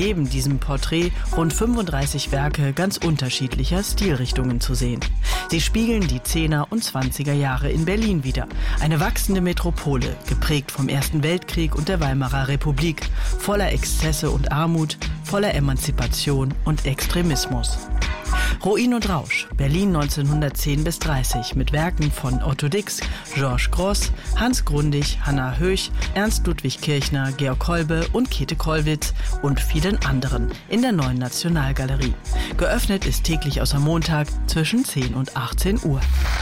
neben diesem Porträt rund 35 Werke ganz unterschiedlicher Stilrichtungen zu sehen. Sie spiegeln die 10er und 20er Jahre in Berlin wider. Eine wachsende Metropole, geprägt vom Ersten Weltkrieg und der Weimarer Republik, voller Exzesse und Armut, voller Emanzipation und Extremismus. Ruin und Rausch, Berlin 1910 bis 30, mit Werken von Otto Dix, Georges Grosz, Hans Grundig, Hannah Höch, Ernst Ludwig Kirchner, Georg Kolbe und Käthe Kollwitz und vielen anderen in der Neuen Nationalgalerie. Geöffnet ist täglich außer Montag zwischen 10 und 18 Uhr.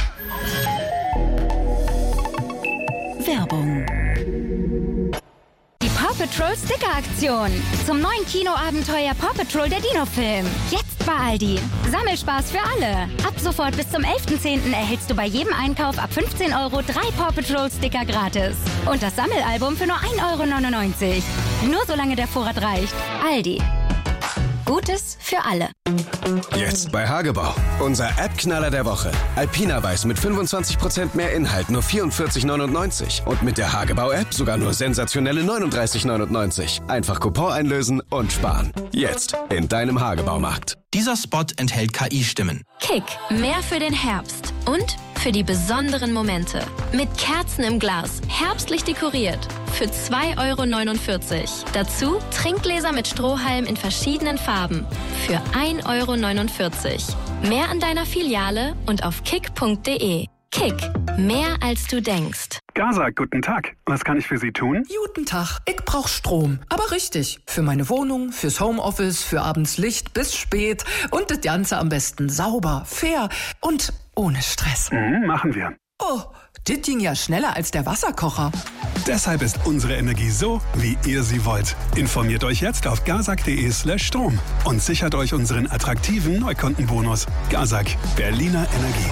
Werbung. Die Paw Patrol Sticker-Aktion. Zum neuen Kinoabenteuer Paw Patrol der Dino-Film. Jetzt bei Aldi. Sammelspaß für alle. Ab sofort bis zum 11.10. erhältst du bei jedem Einkauf ab 15 € 3 Paw Patrol Sticker gratis. Und das Sammelalbum für nur 1,99 €. Nur solange der Vorrat reicht. Aldi. Gutes für alle. Jetzt bei Hagebau. Unser App-Knaller der Woche. Alpina Weiß mit 25% mehr Inhalt, nur 44,99 €. Und mit der Hagebau-App sogar nur sensationelle 39,99 €. Einfach Coupon einlösen und sparen. Jetzt in deinem Hagebaumarkt. Dieser Spot enthält KI-Stimmen. Kick, mehr für den Herbst und für die besonderen Momente. Mit Kerzen im Glas, herbstlich dekoriert. Für 2,49 €. Dazu Trinkgläser mit Strohhalm in verschiedenen Farben. Für 1,49 €. Mehr an deiner Filiale und auf kick.de. Kick, mehr als du denkst. Gaza, guten Tag. Was kann ich für Sie tun? Guten Tag. Ich brauch Strom. Aber richtig. Für meine Wohnung, fürs Homeoffice, für abends Licht bis spät. Und das Ganze am besten sauber, fair und ohne Stress. Machen wir. Oh, das ging ja schneller als der Wasserkocher. Deshalb ist unsere Energie so, wie ihr sie wollt. Informiert euch jetzt auf gazak.de/Strom und sichert euch unseren attraktiven Neukundenbonus. Gazak, Berliner Energie.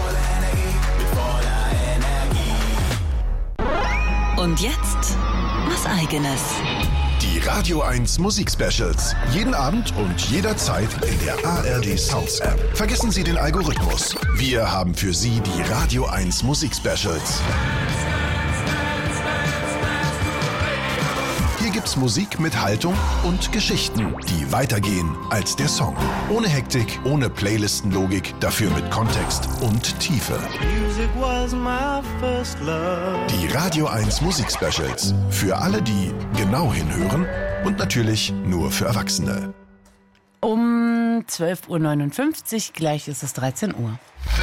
Und jetzt was Eigenes. Die Radio 1 Musik-Specials. Jeden Abend und jederzeit in der ARD Sounds App. Vergessen Sie den Algorithmus. Wir haben für Sie die Radio 1 Musik-Specials. Hier gibt's Musik mit Haltung und Geschichten, die weitergehen als der Song. Ohne Hektik, ohne Playlistenlogik, dafür mit Kontext und Tiefe. Die Radio 1 Musik-Specials. Für alle, die genau hinhören und natürlich nur für Erwachsene. Um 12:59 Uhr, gleich ist es 13 Uhr.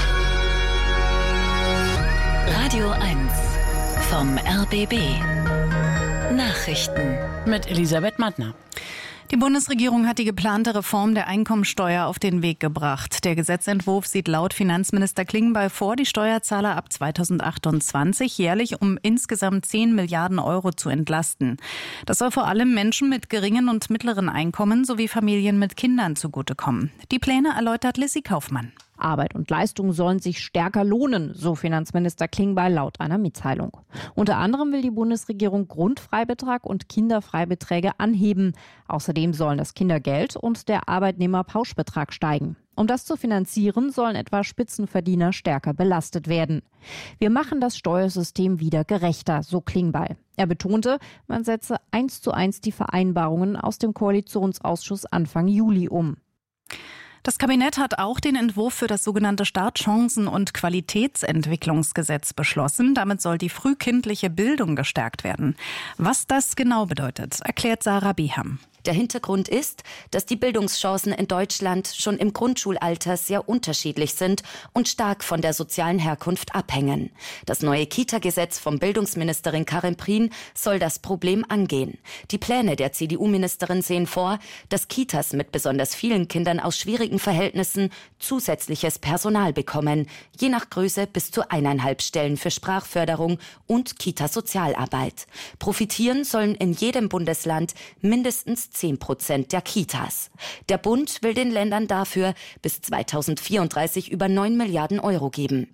Radio 1 vom RBB. Nachrichten mit Elisabeth Mattner. Die Bundesregierung hat die geplante Reform der Einkommensteuer auf den Weg gebracht. Der Gesetzentwurf sieht laut Finanzminister Klingbeil vor, die Steuerzahler ab 2028 jährlich um insgesamt 10 Milliarden € zu entlasten. Das soll vor allem Menschen mit geringen und mittleren Einkommen sowie Familien mit Kindern zugutekommen. Die Pläne erläutert Lissy Kaufmann. Arbeit und Leistung sollen sich stärker lohnen, so Finanzminister Klingbeil laut einer Mitteilung. Unter anderem will die Bundesregierung Grundfreibetrag und Kinderfreibeträge anheben. Außerdem sollen das Kindergeld und der Arbeitnehmerpauschbetrag steigen. Um das zu finanzieren, sollen etwa Spitzenverdiener stärker belastet werden. Wir machen das Steuersystem wieder gerechter, so Klingbeil. Er betonte, man setze 1:1 die Vereinbarungen aus dem Koalitionsausschuss Anfang Juli um. Das Kabinett hat auch den Entwurf für das sogenannte Startchancen- und Qualitätsentwicklungsgesetz beschlossen. Damit soll die frühkindliche Bildung gestärkt werden. Was das genau bedeutet, erklärt Sarah Beham. Der Hintergrund ist, dass die Bildungschancen in Deutschland schon im Grundschulalter sehr unterschiedlich sind und stark von der sozialen Herkunft abhängen. Das neue Kita-Gesetz von Bildungsministerin Karin Prien soll das Problem angehen. Die Pläne der CDU-Ministerin sehen vor, dass Kitas mit besonders vielen Kindern aus schwierigen Verhältnissen zusätzliches Personal bekommen, je nach Größe bis zu 1,5 Stellen für Sprachförderung und Kita-Sozialarbeit. Profitieren sollen in jedem Bundesland mindestens 10% der Kitas. Der Bund will den Ländern dafür bis 2034 über 9 Milliarden € geben.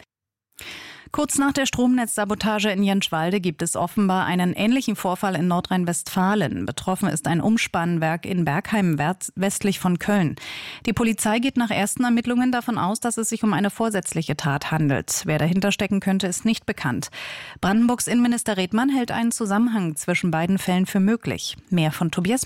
Kurz nach der Stromnetzsabotage in Jenschwalde gibt es offenbar einen ähnlichen Vorfall in Nordrhein-Westfalen. Betroffen ist ein Umspannwerk in Bergheim westlich von Köln. Die Polizei geht nach ersten Ermittlungen davon aus, dass es sich um eine vorsätzliche Tat handelt. Wer dahinter stecken könnte, ist nicht bekannt. Brandenburgs Innenminister Redmann hält einen Zusammenhang zwischen beiden Fällen für möglich. Mehr von Tobias Möck.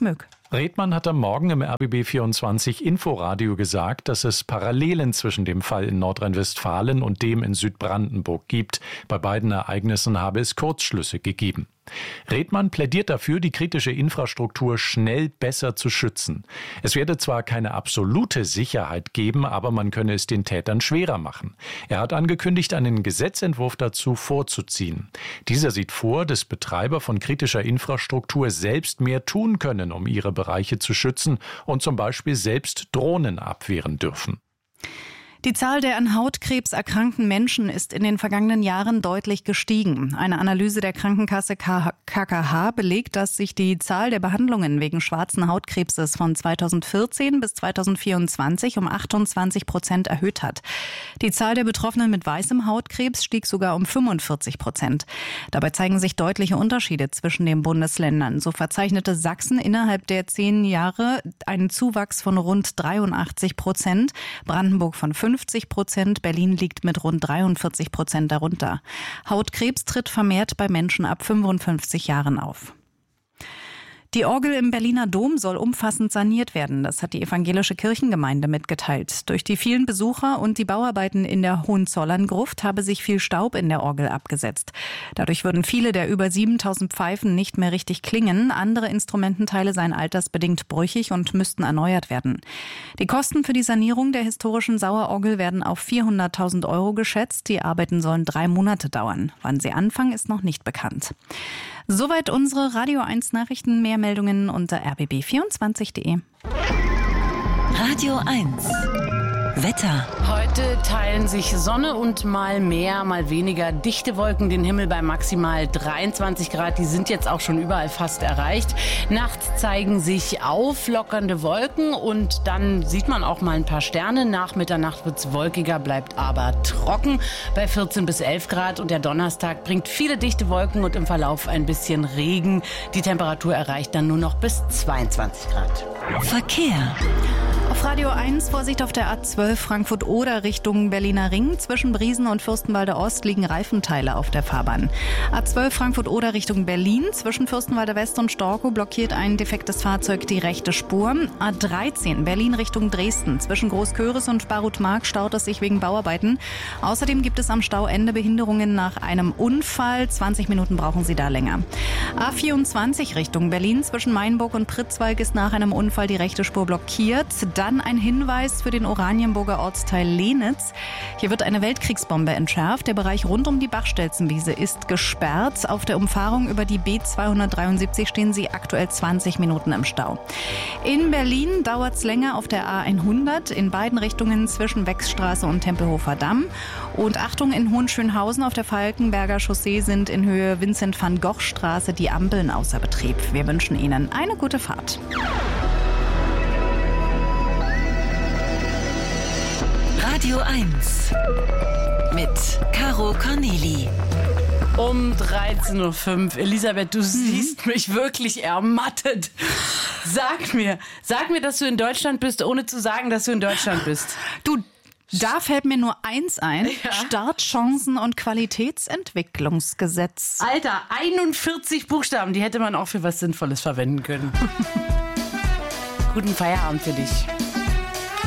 Redmann hat am Morgen im RBB24 Inforadio gesagt, dass es Parallelen zwischen dem Fall in Nordrhein-Westfalen und dem in Südbrandenburg gibt. Bei beiden Ereignissen habe es Kurzschlüsse gegeben. Redmann plädiert dafür, die kritische Infrastruktur schnell besser zu schützen. Es werde zwar keine absolute Sicherheit geben, aber man könne es den Tätern schwerer machen. Er hat angekündigt, einen Gesetzentwurf dazu vorzuziehen. Dieser sieht vor, dass Betreiber von kritischer Infrastruktur selbst mehr tun können, um ihre Bereiche zu schützen und zum Beispiel selbst Drohnen abwehren dürfen. Die Zahl der an Hautkrebs erkrankten Menschen ist in den vergangenen Jahren deutlich gestiegen. Eine Analyse der Krankenkasse KKH belegt, dass sich die Zahl der Behandlungen wegen schwarzen Hautkrebses von 2014 bis 2024 um 28% erhöht hat. Die Zahl der Betroffenen mit weißem Hautkrebs stieg sogar um 45%. Dabei zeigen sich deutliche Unterschiede zwischen den Bundesländern. So verzeichnete Sachsen innerhalb der 10 Jahre einen Zuwachs von rund 83%, Brandenburg von 50%, Berlin liegt mit rund 43% darunter. Hautkrebs tritt vermehrt bei Menschen ab 55 Jahren auf. Die Orgel im Berliner Dom soll umfassend saniert werden. Das hat die evangelische Kirchengemeinde mitgeteilt. Durch die vielen Besucher und die Bauarbeiten in der Hohenzollern-Gruft habe sich viel Staub in der Orgel abgesetzt. Dadurch würden viele der über 7000 Pfeifen nicht mehr richtig klingen. Andere Instrumententeile seien altersbedingt brüchig und müssten erneuert werden. Die Kosten für die Sanierung der historischen Sauerorgel werden auf 400.000 € geschätzt. Die Arbeiten sollen 3 Monate dauern. Wann sie anfangen, ist noch nicht bekannt. Soweit unsere Radio 1 Nachrichten. Mehr Meldungen unter rbb24.de. Radio 1 Wetter. Heute teilen sich Sonne und mal mehr, mal weniger dichte Wolken den Himmel bei maximal 23 Grad. Die sind jetzt auch schon überall fast erreicht. Nachts zeigen sich auflockernde Wolken und dann sieht man auch mal ein paar Sterne. Nach Mitternacht wird es wolkiger, bleibt aber trocken bei 14 bis 11 Grad. Und der Donnerstag bringt viele dichte Wolken und im Verlauf ein bisschen Regen. Die Temperatur erreicht dann nur noch bis 22 Grad. Verkehr. Auf Radio 1 Vorsicht auf der A12 Frankfurt-Oder Richtung Berliner Ring. Zwischen Briesen und Fürstenwalder Ost liegen Reifenteile auf der Fahrbahn. A12 Frankfurt-Oder Richtung Berlin. Zwischen Fürstenwalder West und Storkow blockiert ein defektes Fahrzeug die rechte Spur. A13 Berlin Richtung Dresden. Zwischen Großköris und Barutmark staut es sich wegen Bauarbeiten. Außerdem gibt es am Stauende Behinderungen nach einem Unfall. 20 Minuten brauchen Sie da länger. A24 Richtung Berlin. Zwischen Mainburg und Pritzwalk ist nach einem Unfall die rechte Spur blockiert. Dann ein Hinweis für den Oranienburger Ortsteil Lenitz. Hier wird eine Weltkriegsbombe entschärft. Der Bereich rund um die Bachstelzenwiese ist gesperrt. Auf der Umfahrung über die B273 stehen Sie aktuell 20 Minuten im Stau. In Berlin dauert es länger auf der A100 in beiden Richtungen zwischen Wechsstraße und Tempelhofer Damm. Und Achtung, in Hohenschönhausen auf der Falkenberger Chaussee sind in Höhe Vincent-van-Gogh-Straße die Ampeln außer Betrieb. Wir wünschen Ihnen eine gute Fahrt. Radio 1 mit Caro Corneli. Um 13.05 Uhr. Elisabeth, du siehst mich wirklich ermattet. Sag mir, dass du in Deutschland bist, ohne zu sagen, dass du in Deutschland bist. Da fällt mir nur eins ein. Ja. Startchancen- und Qualitätsentwicklungsgesetz. Alter, 41 Buchstaben, die hätte man auch für was Sinnvolles verwenden können. Guten Feierabend für dich.